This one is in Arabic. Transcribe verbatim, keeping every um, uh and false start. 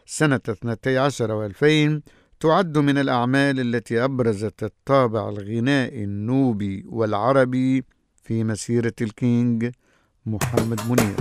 سنة اثنتي عشر وألفين تعد من الأعمال التي أبرزت الطابع الغنائي النوبي والعربي في مسيرة الكينج محمد منير.